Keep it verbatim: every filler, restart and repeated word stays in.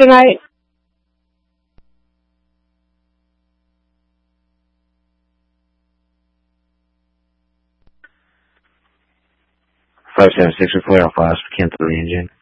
Good night. five seven six, we're clear on five, scan three engine.